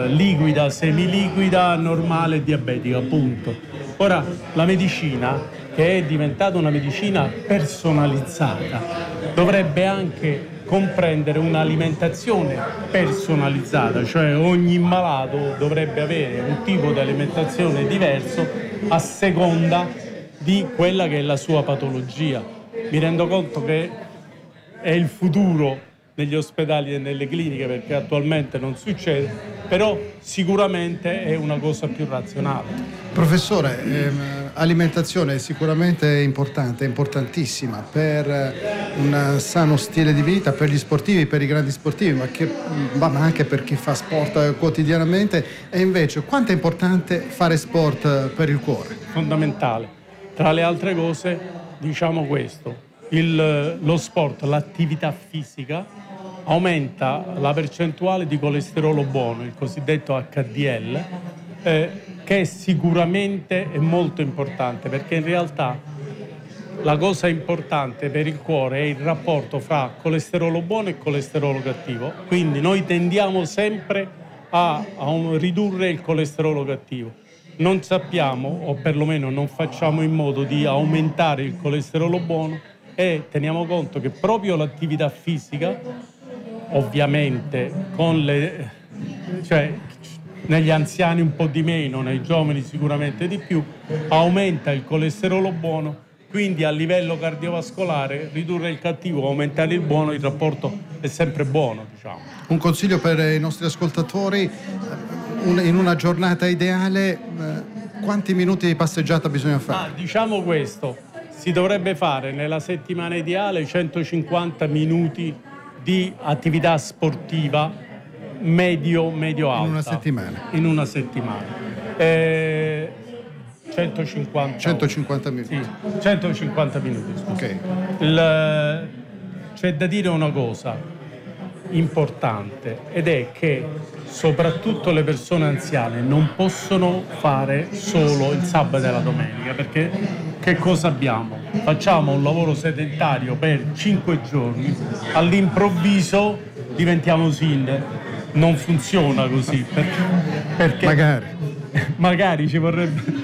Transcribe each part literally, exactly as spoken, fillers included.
liquida, semiliquida, normale e diabetica, appunto. Ora, la medicina, che è diventata una medicina personalizzata, dovrebbe anche comprendere un'alimentazione personalizzata, cioè ogni malato dovrebbe avere un tipo di alimentazione diverso a seconda di quella che è la sua patologia. Mi rendo conto che è il futuro negli ospedali e nelle cliniche, perché attualmente non succede, però sicuramente è una cosa più razionale. Professore, ehm, alimentazione è sicuramente importante, importantissima per un sano stile di vita, per gli sportivi, per i grandi sportivi, ma, che, ma anche per chi fa sport quotidianamente. E invece, quanto è importante fare sport per il cuore? Fondamentale. Tra le altre cose, diciamo questo, il, lo sport, l'attività fisica aumenta la percentuale di colesterolo buono, il cosiddetto acca di elle, eh, che sicuramente è molto importante, perché in realtà la cosa importante per il cuore è il rapporto fra colesterolo buono e colesterolo cattivo. Quindi noi tendiamo sempre a, a un, ridurre il colesterolo cattivo. Non sappiamo, o perlomeno non facciamo in modo di aumentare il colesterolo buono, e teniamo conto che proprio l'attività fisica, ovviamente con le, cioè negli anziani un po' di meno, nei giovani sicuramente di più, aumenta il colesterolo buono, quindi a livello cardiovascolare ridurre il cattivo, aumentare il buono, il rapporto è sempre buono, diciamo. Un consiglio per i nostri ascoltatori: in una giornata ideale quanti minuti di passeggiata bisogna fare? Ah, diciamo questo, si dovrebbe fare nella settimana ideale centocinquanta minuti di attività sportiva medio medio alta. In una settimana? In una settimana. Eh, centocinquanta, centocinquanta minuti. Sì, centocinquanta minuti, scusa. Ok. Il, c'è da dire una cosa importante, ed è che soprattutto le persone anziane non possono fare solo il sabato e la domenica, perché che cosa abbiamo? Facciamo un lavoro sedentario per cinque giorni, all'improvviso diventiamo sindaci. Non funziona così, perché, perché magari magari ci vorrebbe.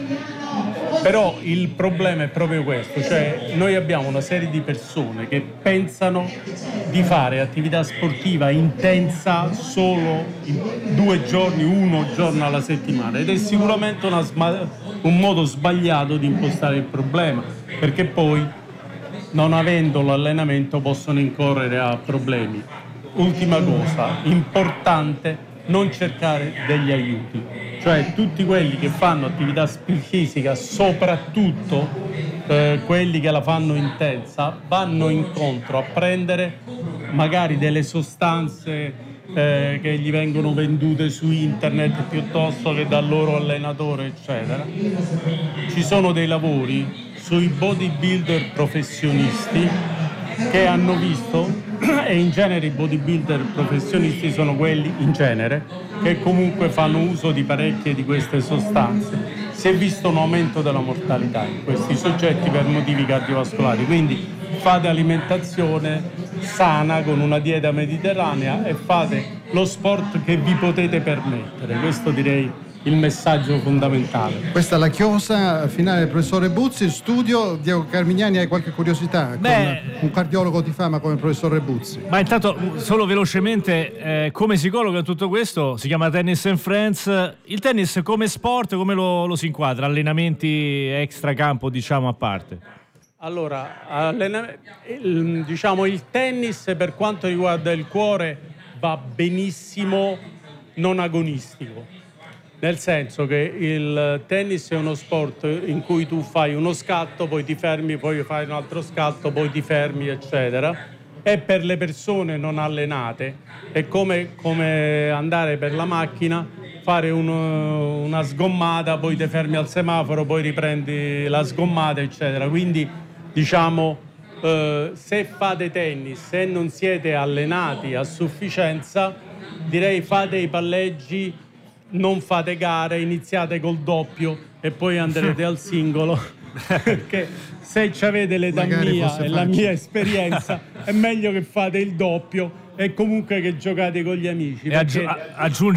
Però il problema è proprio questo, cioè noi abbiamo una serie di persone che pensano di fare attività sportiva intensa solo in due giorni, uno giorno alla settimana, ed è sicuramente una sma- un modo sbagliato di impostare il problema, perché poi, non avendo l'allenamento, possono incorrere a problemi. Ultima cosa, importante, non cercare degli aiuti, cioè tutti quelli che fanno attività fisica, soprattutto eh, quelli che la fanno intensa, vanno incontro a prendere magari delle sostanze eh, che gli vengono vendute su internet piuttosto che dal loro allenatore, eccetera. Ci sono dei lavori sui bodybuilder professionisti che hanno visto, e in genere i bodybuilder professionisti sono quelli, in genere, che comunque fanno uso di parecchie di queste sostanze. Si è visto un aumento della mortalità in questi soggetti per motivi cardiovascolari, quindi fate alimentazione sana con una dieta mediterranea e fate lo sport che vi potete permettere. Questo direi il messaggio fondamentale. Questa è la chiosa finale del professore Buzzi. Studio, Diego Carmignani, hai qualche curiosità? Beh, con un cardiologo di fama come il professore Buzzi. Ma intanto, solo velocemente, eh, come si colloca tutto questo? Si chiama Tennis and Friends. Il tennis come sport, come lo, lo si inquadra? Allenamenti extracampo, diciamo, a parte? Allora, allena- il, diciamo il tennis per quanto riguarda il cuore va benissimo non agonistico. Nel senso che il tennis è uno sport in cui tu fai uno scatto, poi ti fermi, poi fai un altro scatto, poi ti fermi, eccetera. E per le persone non allenate è come, come andare per la macchina, fare un, una sgommata, poi ti fermi al semaforo, poi riprendi la sgommata, eccetera. Quindi, diciamo, eh, se fate tennis e non siete allenati a sufficienza, direi fate i palleggi, non fate gare, iniziate col doppio e poi andrete al singolo, perché se avete l'età mia e la mia esperienza è meglio che fate il doppio e comunque che giocate con gli amici, e perché... aggi- aggiungi